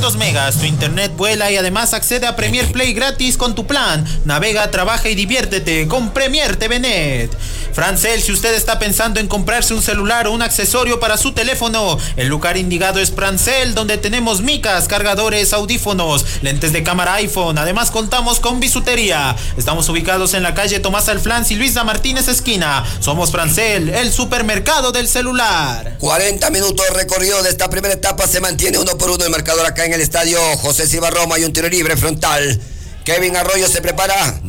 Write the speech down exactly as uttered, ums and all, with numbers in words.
megas, tu internet vuela y además accede a Premier Play gratis con tu plan. Navega, trabaja y diviértete con Premier T V Net. Francel, si usted está pensando en comprarse un celular o un accesorio para su teléfono, el lugar indicado es Francel, donde tenemos micas, cargadores, audífonos, lentes de cámara iPhone. Además contamos con bisutería. Estamos ubicados en la calle Tomás Alflanz y Luisa Martínez esquina. Somos Francel, el supermercado del celular. cuarenta minutos recorrido de esta primera etapa, se mantiene uno por uno el marcador acá en el estadio José Silva Roma. Hay un tiro libre frontal. Kevin Arroyo se prepara.